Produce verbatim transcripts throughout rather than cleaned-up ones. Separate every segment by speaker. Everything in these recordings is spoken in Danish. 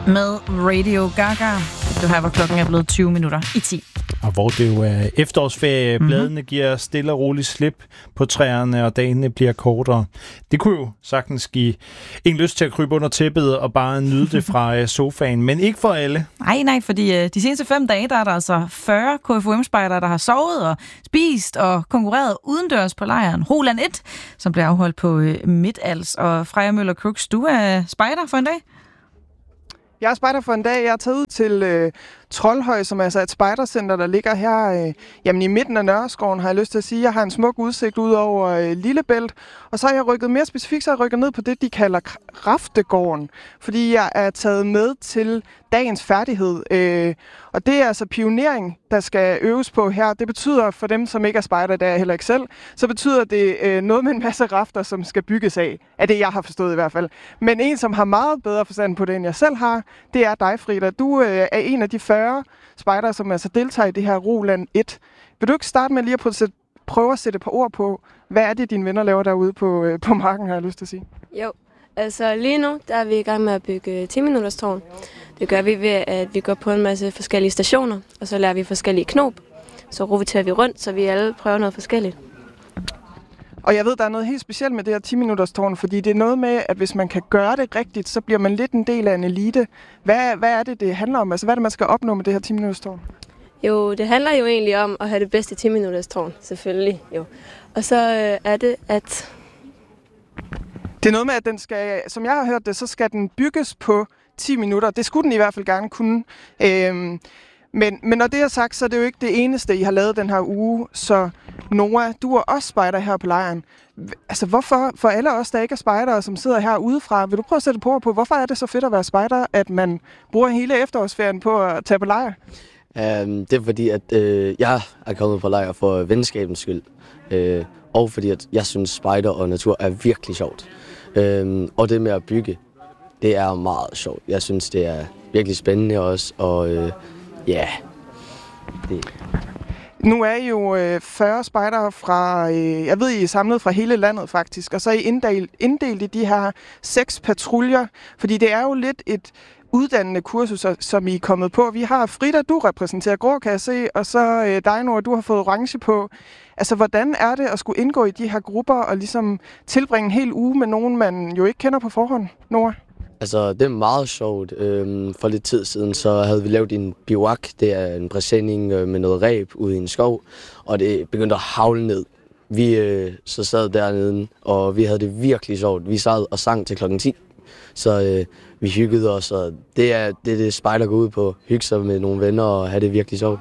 Speaker 1: med Radio Gaga. Det her, hvor klokken er blevet tyve minutter i ti.
Speaker 2: Og hvor det jo er efterårsferie, bladene mm-hmm. giver stille og roligt slip på træerne, og dagene bliver kortere. Det kunne jo sagtens give en lyst til at krybe under tæppet og bare nyde det fra sofaen, men ikke for alle.
Speaker 1: Nej, nej, fordi de seneste fem dage, der er der altså fyrre K F U M-spejdere, der har sovet og spist og konkurreret udendørs på lejren Roland et, som bliver afholdt på Midtals. Og Freja Møller Crooks, du er spejder for en dag?
Speaker 3: Jeg er spejder for en dag. Jeg er taget ud til øh, Troldhøj, som er altså et spejdercenter, der ligger her øh, jamen i midten af Nørreskoven, har jeg lyst til at sige. Jeg har en smuk udsigt ud over øh, Lillebælt, og så har jeg rykket mere specifikt, så har jeg rykket ned på det, de kalder Raftegården, fordi jeg er taget med til dagens færdighed. Øh, og det er altså pionering, der skal øves på her. Det betyder for dem, som ikke er spejder, der er heller ikke selv, så betyder det øh, noget med en masse rafter, som skal bygges af. Af det, jeg har forstået i hvert fald. Men en, som har meget bedre forstand på det, end jeg selv har, det er dig, Frida. Du øh, er en af de fyrre spejdere, som altså deltager i det her Roland et. Vil du ikke starte med lige at prøve at sætte, prøve at sætte et par ord på, hvad er det, dine venner laver derude på, øh, på marken, har jeg lyst til at sige?
Speaker 4: Jo, altså lige nu, der er vi i gang med at bygge ti minutters tårn. Det gør vi ved, at vi går på en masse forskellige stationer, og så lærer vi forskellige knop. Så roterer vi rundt, så vi alle prøver noget forskelligt.
Speaker 3: Og jeg ved, der er noget helt specielt med det her ti minutters tårn, fordi det er noget med, at hvis man kan gøre det rigtigt, så bliver man lidt en del af en elite. Hvad, hvad er det, det handler om? Altså, hvad er det, man skal opnå med det her ti minutters tårn?
Speaker 4: Jo, det handler jo egentlig om at have det bedste ti minutters tårn, selvfølgelig. Jo. Og så øh, er det, at...
Speaker 3: Det er noget med, at den skal, som jeg har hørt det, så skal den bygges på ti minutter. Det skulle den i hvert fald gerne kunne. Øhm, men, men når det er sagt, så er det jo ikke det eneste, I har lavet den her uge. Så Noah, du er også spejder her på lejren. Altså hvorfor, for alle os, der ikke er spejdere, som sidder her udefra, vil du prøve at sætte på på, hvorfor er det så fedt at være spejder, at man bruger hele efterårsferien på at tage på lejr?
Speaker 5: Um, det er fordi, at øh, jeg er kommet på lejr for venskabens skyld. Øh, og fordi, at jeg synes, spejder og natur er virkelig sjovt. Øh, og det med at bygge, det er meget sjovt. Jeg synes, det er virkelig spændende også, og øh, ja, det...
Speaker 3: Nu er I jo øh, fyrre spejdere fra, øh, jeg ved, I er samlet fra hele landet faktisk, og så er I inddelt, inddelt i de her seks patruljer, fordi det er jo lidt et uddannende kursus, som I er kommet på. Vi har Frida, du repræsenterer grå, kan jeg se, og så øh, dig, Noah, du har fået orange på. Altså, hvordan er det at skulle indgå i de her grupper og ligesom tilbringe en hel uge med nogen, man jo ikke kender på forhånd, Noah?
Speaker 5: Altså, det er meget sjovt. Øhm, for lidt tid siden, så havde vi lavet en bivak. Det er en præsending øh, med noget reb ude i en skov, og det begyndte at havle ned. Vi øh, så sad dernede, og vi havde det virkelig sjovt. Vi sad og sang til klokken ti, så øh, vi hyggede os, og det er det, det spejder går ud på. Hygge sig med nogle venner og have det virkelig sjovt.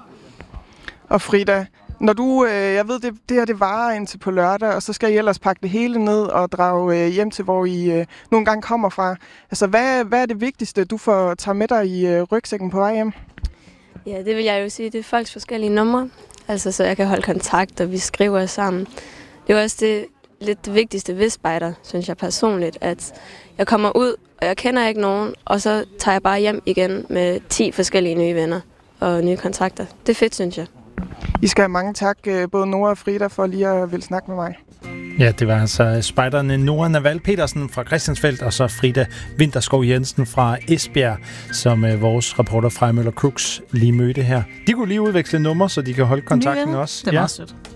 Speaker 3: Og Frida, når du, øh, jeg ved, det, det her det varer indtil på lørdag, og så skal I ellers pakke det hele ned og drage øh, hjem til, hvor I øh, nogle gange kommer fra. Altså, hvad, hvad er det vigtigste, du får tage med dig i øh, rygsækken på vej hjem?
Speaker 4: Ja, det vil jeg jo sige, det er folks forskellige numre, altså så jeg kan holde kontakt, og vi skriver sammen. Det er også det lidt det vigtigste ved spejder, synes jeg personligt, at jeg kommer ud, og jeg kender ikke nogen, og så tager jeg bare hjem igen med ti forskellige nye venner og nye kontakter. Det er fedt, synes jeg.
Speaker 3: I skal have mange tak, både Noah og Frida, for lige at ville snakke med mig.
Speaker 2: Ja, det var altså spejderne Noah Naval Petersen fra Christiansfeld, og så Frida Vinterskov Jensen fra Esbjerg, som uh, vores reporter Freja Møller Crooks lige mødte her. De kunne lige udveksle nummer, så de kan holde kontakten også.
Speaker 1: Det er meget sødt.